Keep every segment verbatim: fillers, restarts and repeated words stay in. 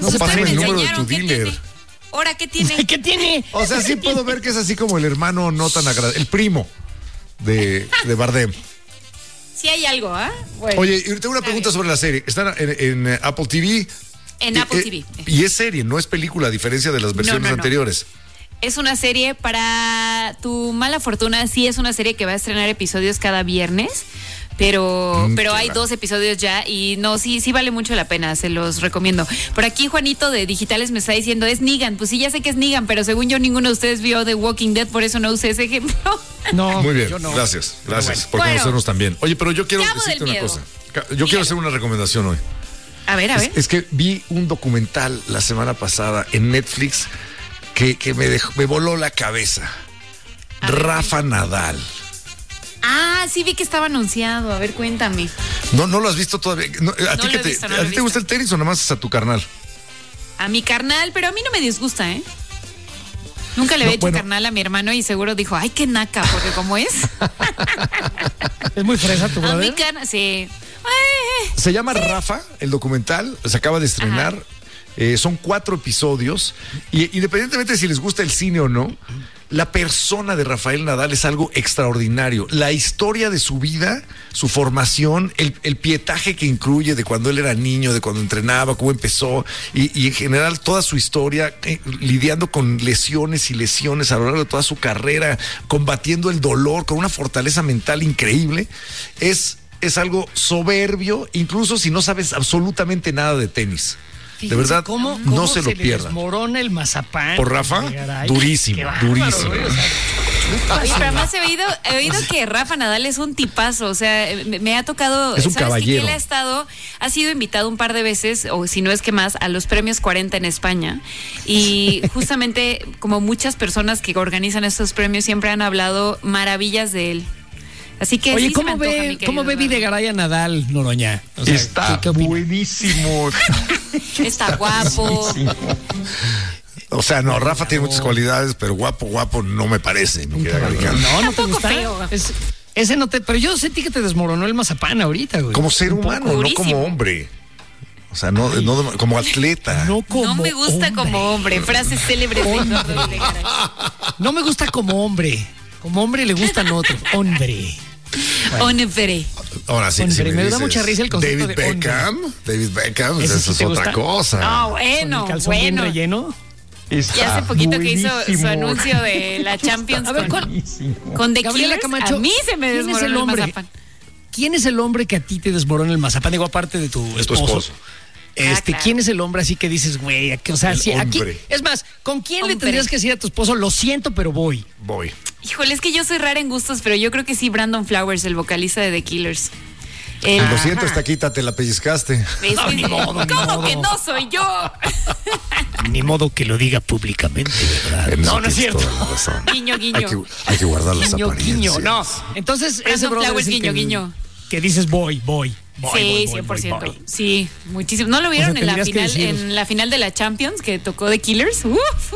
No se pásame puede. el número de tu ¿Qué dealer. tiene? ¿Ahora qué tiene? ¿Qué tiene? O sea, sí puedo ver que es así como el hermano no tan agradable, el primo de, de Bardem. Sí hay algo, ¿ah? ¿eh? Bueno, Oye, y tengo una pregunta bien. sobre la serie. Está en, en Apple T V. En Y- Apple eh, T V. Y es serie, no es película, a diferencia de las versiones no, no. anteriores. Es una serie, para tu mala fortuna, sí es una serie que va a estrenar episodios cada viernes, pero, Mm, pero hay claro. dos episodios ya y no, sí, sí vale mucho la pena, se los recomiendo. Por aquí Juanito de Digitales me está diciendo, es Negan, pues sí, ya sé que es Negan, pero según yo ninguno de ustedes vio The Walking Dead, por eso no usé ese ejemplo. No, Muy bien, yo no. gracias, gracias Bueno. por Bueno. conocernos también. Oye, pero yo quiero Cabo decirte del una Miedo. cosa. Ca- Yo quiero hacer una recomendación hoy. A ver, a ver. Es, es que vi un documental la semana pasada en Netflix que, que me dejó, me voló la cabeza. A ver, Rafa Nadal. Ah, sí vi que estaba anunciado, a ver, cuéntame. No, no lo has visto todavía. No, ¿A ti, lo que he te, visto, no ¿a lo he ti te visto. gusta el tenis o nada más es a tu carnal? A mi carnal, pero a mí no me disgusta, ¿eh? Nunca le había No, hecho bueno. carnal a mi hermano y seguro dijo, ay, qué naca, porque como es. Es muy fresa tu A mi brother. carnal, sí. Ay, Se llama Rafa, el documental, se acaba de estrenar. Ajá. Eh, son cuatro episodios. Y independientemente de si les gusta el cine o no, la persona de Rafael Nadal es algo extraordinario. La historia de su vida, su formación, el, el pietaje que incluye de cuando él era niño, de cuando entrenaba, cómo empezó, y, y en general toda su historia, eh, lidiando con lesiones y lesiones a lo largo de toda su carrera, combatiendo el dolor con una fortaleza mental increíble, es, es algo soberbio, incluso si no sabes absolutamente nada de tenis. Fíjense De verdad, cómo, no cómo se lo le pierdan. desmorona el mazapán. Por Rafa, de Garay. durísimo, Qué bárbaro, durísimo. güey, o sea, Oye, pero además he oído, he oído que Rafa Nadal es un tipazo, o sea, me, me ha tocado, Es un ¿sabes qué? caballero. Que él ha estado, ha sido invitado un par de veces, o si no es que más, a los premios cuarenta en España, y justamente como muchas personas que organizan estos premios siempre han hablado maravillas de él. Así que Oye, sí se me ¿cómo antoja, mi ve, querido ¿cómo ve Eduardo. Videgaray a Nadal, Noroña? O sea, Está ¿qué- qué opina? buenísimo. Está guapo. O sea, no, Rafa tiene muchas cualidades, pero guapo, guapo no me parece, mi querida Garicano. No, no te Tampoco gusta. feo. Es- ese no te. Pero yo sentí que te desmoronó el mazapán ahorita, güey. Como ser Un poco. humano, no Durísimo. como hombre. O sea, no, no de- como atleta. No como No me gusta hombre. como hombre. Frases célebres de Eduardo Videgaray. No me gusta como hombre. Como hombre le gustan otros. Hombre. Hombre. Ahora sí, Hombre, sí me da mucha risa el concepto David de hombre. Beckham, David Beckham, pues ¿Ese eso sí es te otra gusta? cosa. No, Con bueno, el calzón bien bueno. relleno. Ya hace poquito que hizo su anuncio de la Champions A ver, con, ¿cuál? con The Gabriela Killers. Camacho, A mí se me ¿quién es desmoronó el el hombre? mazapán. ¿Quién es el hombre que a ti te desmorona el mazapán? Digo, aparte de tu Es tu esposo. esposo. Este, Ah, claro. ¿quién es el hombre así que dices, güey, aquí- o sea, El si aquí, hombre. es más, ¿con quién le Hombre. tendrías que decir a tu esposo, lo siento, pero voy? Voy. Híjole, es que yo soy rara en gustos, pero yo creo que sí, Brandon Flowers, el vocalista de The Killers. El- Lo siento, esta quita, te la pellizcaste. Es No, que- ni modo, ni ¿Cómo modo. que no soy yo? Ni modo que lo diga públicamente, ¿verdad? En eso No, no es tienes cierto. toda la razón. Guiño, guiño. Hay que, hay que guardar las Guiño, apariencias. guiño, no. Entonces, ese Brandon brother Flowers, es el guiño, que, guiño. que dices, voy, voy. voy, Sí, voy, voy, cien por voy, ciento. voy. Sí, muchísimo. ¿No lo vieron O sea, en la tendrías que final decir- en la final de la Champions que tocó The Killers? Uf, uf.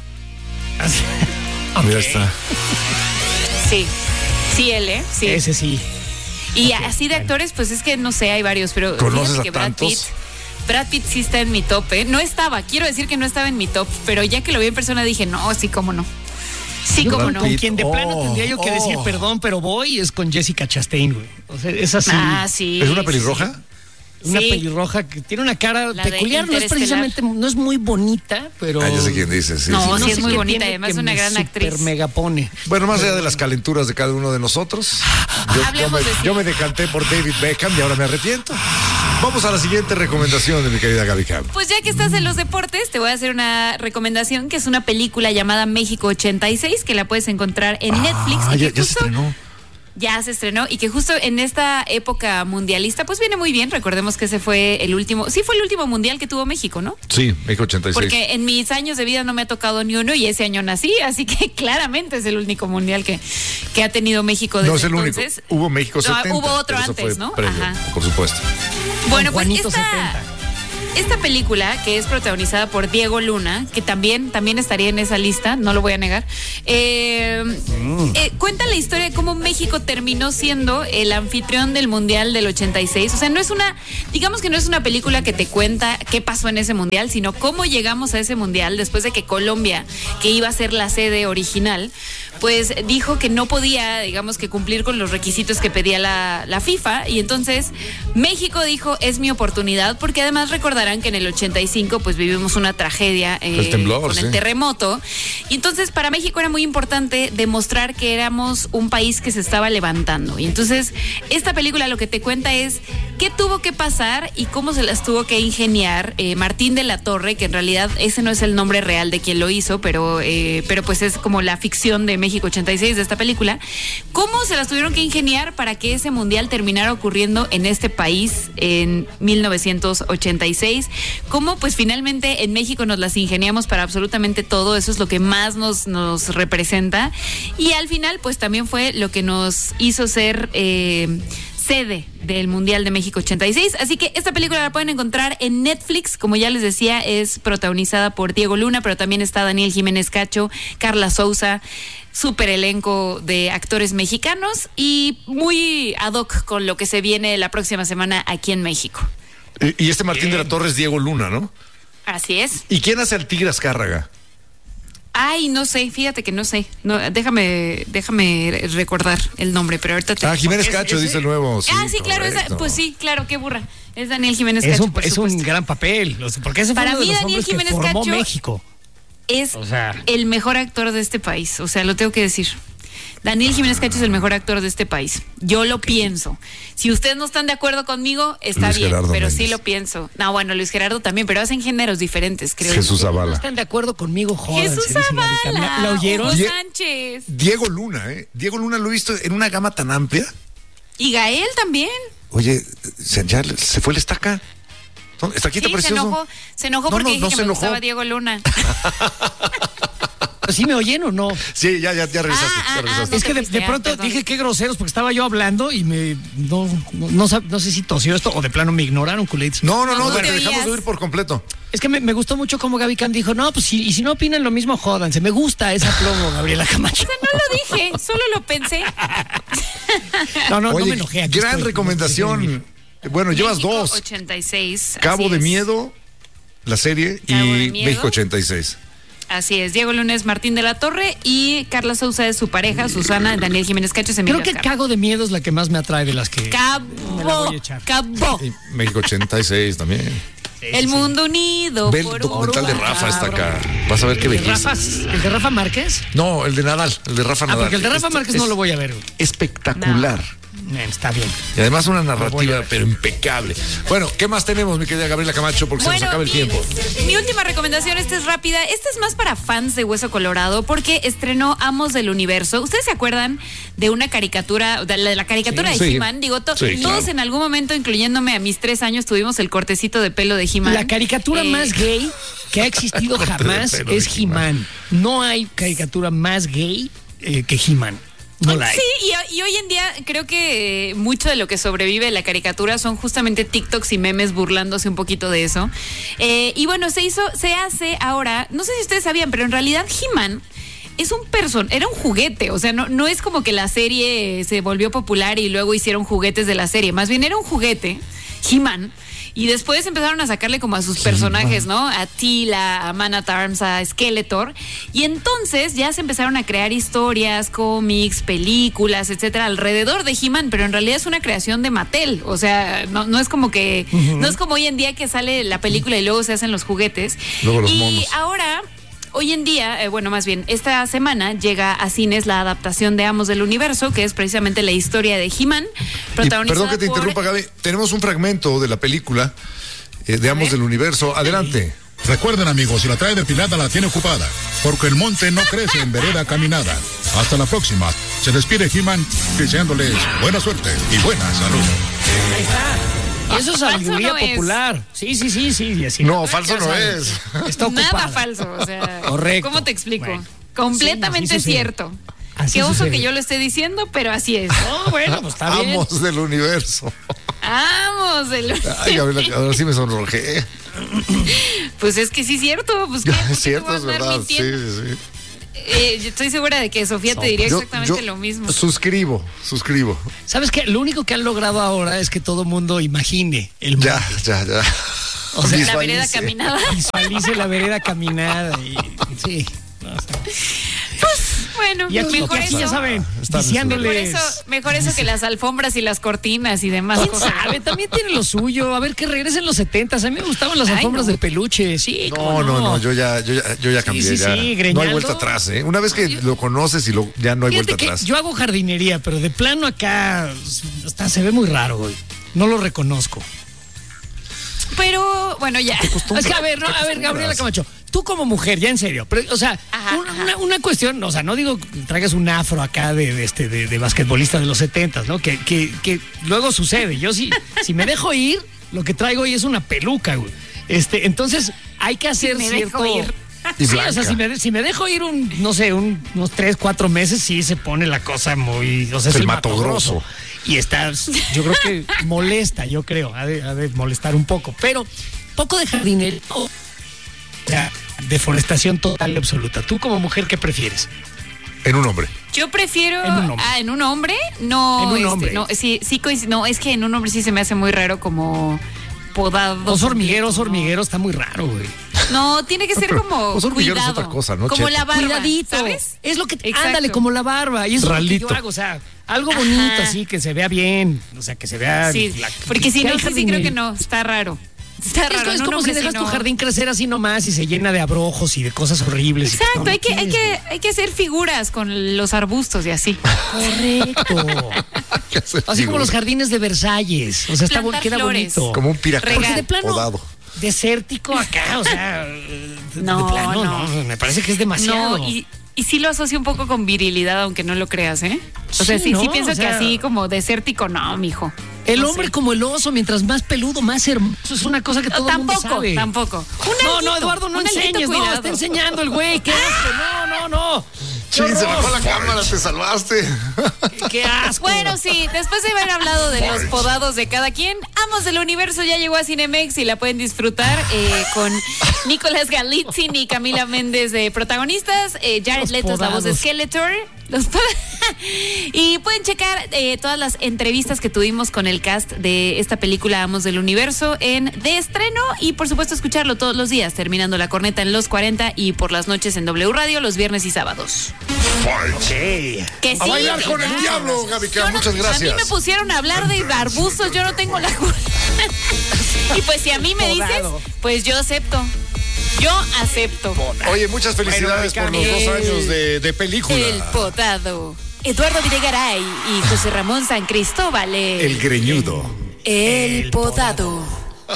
Ya está. Sí. Sí, él, ¿eh? Sí. Ese sí. Y así de actores, pues es que no sé, hay varios, pero ¿Conoces fíjate a que Brad tantos? Pitt, Brad Pitt sí está en mi top, ¿eh? No estaba, quiero decir que no estaba en mi top, pero ya que lo vi en persona dije, no, sí, cómo no. Sí, Yo cómo con, no. con quien de plano Oh, tendría yo que oh. decir perdón, pero voy, es con Jessica Chastain, güey. O sea, es así. Ah, sí. ¿Es una sí, pelirroja? Una sí. pelirroja que tiene una cara La de peculiar, no es Interestelar. precisamente, no es muy bonita, pero. Ah, ya sé quién dice, sí. No, sí, sí sí. es muy qué bonita, tiene además que es una me gran super actriz. mega pone. Bueno, más allá de las calenturas de cada uno de nosotros, yo, yo Hablemos me, de sí. yo me decanté por David Beckham y ahora me arrepiento. Vamos a la siguiente recomendación de mi querida Gaby Cam. Pues ya que estás en los deportes, te voy a hacer una recomendación que es una película llamada México ochenta y seis, que la puedes encontrar en Netflix. Ah, y ya, que ya se justo- estrenó. Ya se estrenó y que justo en esta época mundialista, pues viene muy bien. Recordemos que ese fue el último, sí fue el último mundial que tuvo México, ¿no? Sí, México ochenta y seis. Porque en mis años de vida no me ha tocado ni uno y ese año nací, así que claramente es el único mundial que, que ha tenido México desde No es el único. entonces. Hubo México No, setenta. hubo otro pero eso antes, fue ¿no? previo, Ajá. por supuesto. Bueno, pues Juanito esta, setenta. esta película que es protagonizada por Diego Luna, que también, también estaría en esa lista, no lo voy a negar, eh, Mm. eh, cuenta la historia de cómo México terminó siendo el anfitrión del Mundial del ochenta y seis. O sea, no es una, digamos que no es una película que te cuenta qué pasó en ese Mundial, sino cómo llegamos a ese Mundial después de que Colombia, que iba a ser la sede original, pues dijo que no podía, digamos que cumplir con los requisitos que pedía la, la FIFA, y entonces México dijo, es mi oportunidad, porque además recordarán que en el ochenta y cinco pues vivimos una tragedia eh, el temblor, con sí. el terremoto, y entonces para México era muy importante demostrar que éramos un país que se estaba levantando. Y entonces esta película lo que te cuenta es qué tuvo que pasar y cómo se las tuvo que ingeniar eh, Martín de la Torre, que en realidad ese no es el nombre real de quien lo hizo, pero, eh, pero pues es como la ficción de México ochenta y seis de esta película. ¿Cómo se las tuvieron que ingeniar para que ese mundial terminara ocurriendo en este país en mil novecientos ochenta y seis? ¿Cómo pues finalmente en México nos las ingeniamos para absolutamente todo? Eso es lo que más nos, nos representa. Y al final pues también fue lo que nos hizo ser eh, sede del Mundial de México ochenta y seis. Así que esta película la pueden encontrar en Netflix. Como ya les decía, es protagonizada por Diego Luna, pero también está Daniel Jiménez Cacho, Carla Souza, súper elenco de actores mexicanos y muy ad hoc con lo que se viene la próxima semana aquí en México. Y, y este Martín Bien. de la Torre es Diego Luna, ¿no? Así es. ¿Y quién hace al Tigre Azcárraga? Ay, no sé, fíjate que no sé. No, déjame, déjame recordar el nombre, pero ahorita te... Ah, Jiménez Cacho, dice el nuevo. Sí, ah, sí, claro, esa, pues sí, claro, qué burra. Es Daniel Jiménez es Cacho. Un, por es supuesto. un gran papel, porque ese fue Para uno de mí, los Daniel hombres Jiménez que formó Cacho México. Es o sea, el mejor actor de este país, o sea, lo tengo que decir. Daniel Jiménez Cacho es el mejor actor de este país. Yo lo okay. pienso. Si ustedes no están de acuerdo conmigo, está Luis bien, Gerardo pero Méndez. sí lo pienso. No, bueno, Luis Gerardo también, pero hacen géneros diferentes, creo. Jesús yo. Zavala. No están de acuerdo conmigo, joder. Jesús Zavala. ¿La oyeron? Hugo Die- Sánchez. Diego Luna, ¿eh? Diego Luna lo he visto en una gama tan amplia. Y Gael también. Oye, se, ya se fue el estaca. ¿Está aquí, Sí, te se precioso? enojó, se enojó No, porque no, dije no que se me enojó. gustaba Diego Luna. ¿Sí me oyen o no? Sí, ya, ya, ya regresaste. Ah, ya ah, regresaste. ah, Es que de, fuiste, de pronto ah, perdón. dije qué groseros porque estaba yo hablando y me no no, no, sab- no sé si tosió esto o de plano me ignoraron, culitos. No, no, no, No te te dejamos oías. de oír por completo. Es que me, me gustó mucho como Gaby Cam dijo, no, pues si, y si no opinan lo mismo, jódanse. Me gusta esa plomo, Gabriela Camacho. O sea, no lo dije, solo lo pensé. No, no, Oye, no me enojé. Aquí gran estoy. recomendación. Bueno, llevas México dos. ochenta y seis. Cabo así de es. Miedo, la serie, Cabo de y Miedo. México ochenta y seis. Así es, Diego Lunes, Martín de la Torre y Carla Souza es su pareja, Susana, Daniel Jiménez Cacho es Emilio Creo que Azcárraga. Cago de Miedo es la que más me atrae de las que me la Cabo, voy a echar. Cabo. Y México ochenta y seis también. Sí, El sí, sí. mundo unido. Ve el por documental un de Rafa, está cabrón. acá. Vas a ver qué ¿El de, belleza. Rafa, ¿El de Rafa Márquez? No, el de Nadal, el de Rafa Ah, Nadal. porque el de Rafa Este- Márquez es no lo voy a ver. Espectacular. Eh, Está bien. Y además una voy a narrativa, ver. pero impecable. Bueno, ¿qué más tenemos, mi querida Gabriela Camacho? Porque se nos acaba el mi- tiempo. Mi última recomendación, esta es rápida. Esta es más para fans de Hueso Colorado porque estrenó Amos del Universo. ¿Ustedes se acuerdan de una caricatura, de la, de la caricatura Sí. de Sí. He-Man? Digo, to- Sí, todos claro. en algún momento, incluyéndome a mis tres años, tuvimos el cortecito de pelo de He-Man. La caricatura Eh, más gay que ha existido Corte de jamás pelo de es He-Man. No hay caricatura más gay eh, que He-Man. No la hay. Sí, y, y hoy en día creo que eh, mucho de lo que sobrevive de la caricatura son justamente TikToks y memes burlándose un poquito de eso. Eh, y bueno, se hizo, se hace ahora, no sé si ustedes sabían, pero en realidad He-Man es un person, era un juguete, o sea, no, no es como que la serie se volvió popular y luego hicieron juguetes de la serie, más bien era un juguete, He-Man. Y después empezaron a sacarle como a sus personajes, ¿no? A Tila, a Man at Arms, a Skeletor. Y entonces ya se empezaron a crear historias, cómics, películas, etcétera, alrededor de He-Man, pero en realidad es una creación de Mattel. O sea, no, no es como que, uh-huh. no es como hoy en día que sale la película y luego se hacen los juguetes. Luego los y monos. ahora... Hoy en día, eh, bueno, más bien, esta semana llega a cines la adaptación de Amos del Universo, que es precisamente la historia de He-Man, Y protagonizada perdón que te por... interrumpa, Gaby. Tenemos un fragmento de la película eh, de Amos del Universo. Adelante. Recuerden, amigos, si la trae depilada la tiene ocupada, porque el monte no crece en vereda caminada. Hasta la próxima. Se despide He-Man deseándoles buena suerte y buena salud. Ahí está. Y eso es sabiduría Falso no es. popular. Sí, sí, sí, sí. Y así No, falso ya no sabes. es. Está ocupada. Nada falso, o sea, Correcto. ¿cómo te explico? Bueno. Completamente Sí, así sucede. cierto. Así Qué oso sucede. que yo lo esté diciendo, pero así es. No, bueno, pues está bien. Amos del Universo. Amos del... Ay, Gabriela, ahora sí me sonrojé. Pues es que sí es cierto. Pues, ¿qué? ¿Por qué te Es cierto, voy a es andar verdad. Sí, mintiendo? sí, sí. Eh, yo estoy segura de que Sofía te diría Yo- exactamente yo lo mismo. Suscribo, suscribo. ¿Sabes qué? Lo único que han logrado ahora es que todo mundo imagine el monte. Ya, ya, ya. O sea, La vereda Visualice. caminada. Visualice la vereda caminada y sí. No, o sea. Bueno, Y aquí, mejor aquí eso. ya saben, Está en su- Mejor diciéndoles. eso, mejor eso que las alfombras y las cortinas y demás ¿Quién cosas. sabe? También tiene lo suyo. A ver, que regresen los setentas. A mí me gustaban las Ay, alfombras no. de peluche. Sí, No, ¿cómo no, no, yo ya, yo ya, yo ya cambié. sí, ya. sí, No hay Greñaldo. vuelta atrás, ¿eh? Una vez que lo conoces y lo, ya no hay Fíjate vuelta que atrás. yo hago jardinería, pero de plano acá hasta se ve muy raro, güey. No lo reconozco. Pero bueno, ya. Es que, a ver, no, a ver, Gabriela Camacho, tú como mujer, ya en serio, pero, o sea, Ajá, una, ajá. una- una cuestión, o sea, no digo que traigas un afro acá de, de este de, de basquetbolista de los setentas, ¿no? Que, que, que luego sucede. Yo sí, si me dejo ir, lo que traigo hoy es una peluca, güey. Este, entonces hay que hacer me cierto. dejo ir. Y Sí, blanca. o sea, si me, si me dejo ir un, no sé, un- unos tres, cuatro meses, sí se pone la cosa muy, o sea, es El el mato mato grosso. grosso. Y está, yo creo que molesta, yo creo, ha de, ha de molestar un poco, pero poco de jardinería, o sea, deforestación total y absoluta. ¿Tú como mujer qué prefieres? En un hombre. Yo prefiero. En un hombre. Ah, ¿en un hombre? No. En un este, hombre. No, sí, sí, coinc- no, es que en un hombre sí se me hace muy raro como podado. Oso hormiguero, oso ¿no? hormiguero está muy raro, güey. No, tiene que ser pero como oso hormiguero es cuidado. otra cosa, ¿no, Como Cheto? la barba, Cuidadito. ¿sabes? Es lo que te, Exacto. ándale, como la barba. Y eso Ralito. es lo que yo hago, o sea, algo Ajá. bonito así, que se vea bien. O sea, que se vea. Sí, la- porque si que no, hay sí, sí creo que jardinería. no, está raro. Está Es, raro. es en un como si hombre sí dejas tu no. jardín crecer así nomás y se llena de abrojos y de cosas horribles. y que Exacto, no hay que, hay quieres, que, hay que hacer figuras con los arbustos y así. güey. Correcto. ¿Qué hacer, Así digo? como los jardines de Versalles. O sea, está, bon- Plantar queda flores. bonito. Como un piracón Regar. Porque de plano, podado. desértico acá, o sea, de No, plano, no. no, me parece que es demasiado. No, y, y sí lo asocio un poco con virilidad, aunque no lo creas, ¿eh? O sea, Sí, sí, ¿no? sí pienso O sea- que así como desértico, no, mijo. El No hombre sé. como el oso, mientras más peludo, más hermoso. Es una cosa que No, todo el mundo tampoco, sabe. tampoco. Un No, alguito, no, Eduardo, no un alguito, enseñes, no, cuidado. está enseñando el güey, qué asco, no, no, no. Sí, Qué se horror. bajó la cámara, te salvaste. Qué asco. Bueno, sí, después de haber hablado de los podados de cada quien, Amos del Universo ya llegó a Cinemex y la pueden disfrutar eh, con Nicolás Galitzin y Camila Méndez de protagonistas, eh, Jared Los Leto es la voz de podados. Skeletor. Los pod- y pueden checar eh, todas las entrevistas que tuvimos con el cast de esta película Amos del Universo en de estreno y por supuesto escucharlo todos los días, terminando la corneta en los cuarenta y por las noches en W Radio los viernes y sábados. Que sí, A bailar que con el ya. diablo, Gaby Yo no- muchas gracias. A mí me pusieron a hablar de arbustos, yo no tengo la culpa. Y pues si a mí me dices, Podado. pues yo acepto. Yo acepto. Oye, muchas felicidades Bueno, por los Gaby. dos años de, de película. El podado. Eduardo Videgaray y José Ramón San Cristóbal. El, El greñudo. el podado.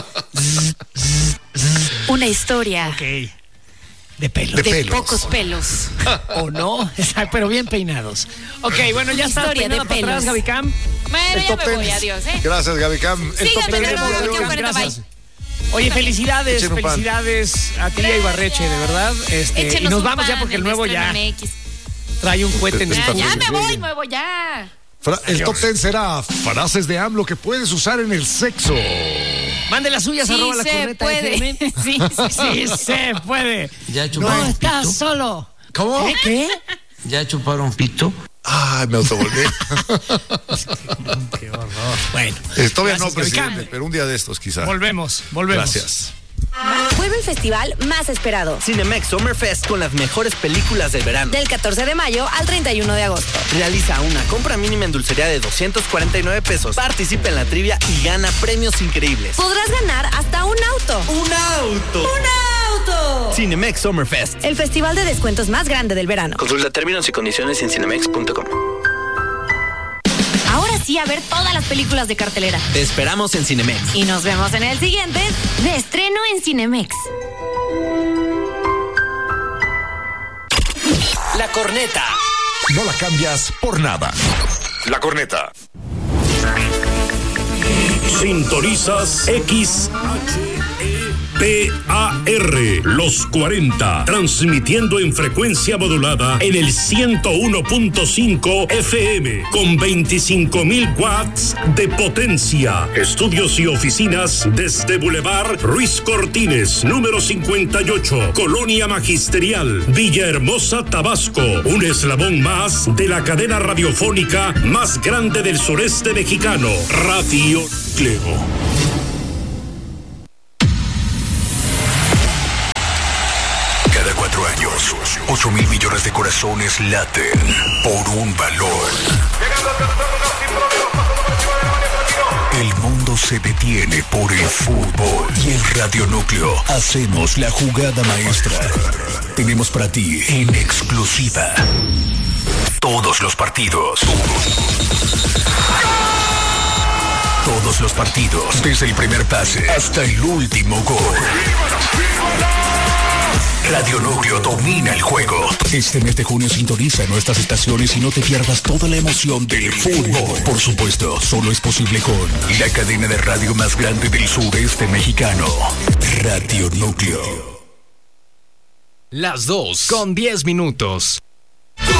Una historia Ok. De pelo. De de pelos. pocos pelos. ¿O no? Pero bien peinados. Ok, bueno, ya está. Historia de Peinada para atrás, pelos. Gaby Cam. Bueno, El ya top me voy, ten. adiós, ¿eh? Gracias, Gaby Cam. El top Síganme ten en del arroba día de Tokio hoy. cuarenta, Gracias. bye. Oye, felicidades, Echen un pan. felicidades a ti y a Ibarreche, de verdad. Este, y Échenos nos un vamos ya pan porque el en nuevo Estreno ya M X. trae un cohete en el Ya, Está ya bien, me bien. voy, nuevo, ya. Fra- El top ten será frases de AMLO que puedes usar en el sexo. Mande las suyas, Sí arroba la se corneta puede. F M. Sí, sí, Sí se puede. ¿Ya No chuparon estás pito? solo. ¿Cómo? ¿Eh? ¿Qué? ¿Ya chuparon pito? Ay, me autovolví. Qué horror. Bueno, Eh, Todavía no, Gracias, Gaby presidente, Cam. pero un día de estos quizá. volvemos, volvemos. Gracias. Vuelve el festival más esperado. Cinemex Summer Fest con las mejores películas del verano. Del catorce de mayo al treinta y uno de agosto. Realiza una compra mínima en dulcería de doscientos cuarenta y nueve pesos. Participa en la trivia y gana premios increíbles. Podrás ganar hasta un auto. ¡Un auto! ¡Un auto! Cinemex Summer Fest. El festival de descuentos más grande del verano. Consulta términos y condiciones en cinemex punto com. Ahora sí, a ver todas las películas de cartelera. Te esperamos en Cinemex. Y nos vemos en el siguiente de estreno en Cinemex. La corneta. No la cambias por nada. La corneta. Sintonizas X H E P A R, Los cuarenta, transmitiendo en frecuencia modulada en el ciento uno punto cinco F M con veinticinco mil watts de potencia. Estudios y oficinas desde Boulevard Ruiz Cortines, número cincuenta y ocho, Colonia Magisterial, Villahermosa, Tabasco. Un eslabón más de la cadena radiofónica más grande del sureste mexicano, Radio Núcleo. Cada cuatro años, ocho mil millones de corazones laten por un balón. El mundo se detiene por el fútbol y en Radio Núcleo hacemos la jugada maestra. Tenemos para ti en exclusiva todos los partidos. Todos los partidos, desde el primer pase hasta el último gol. Radio Núcleo domina el juego. Este mes de junio sintoniza nuestras estaciones y no te pierdas toda la emoción del fútbol. Por supuesto, solo es posible con la cadena de radio más grande del sureste mexicano, Radio Núcleo. Las dos con diez minutos.